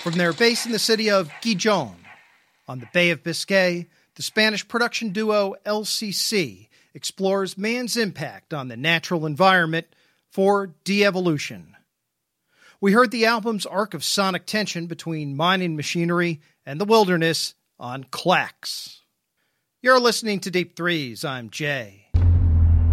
From their base in the city of Gijón, on the Bay of Biscay, the Spanish production duo LCC explores man's impact on the natural environment for de-evolution. We heard the album's arc of sonic tension between mining machinery and the wilderness on Clax. You're listening to Deep Threes. I'm Jay.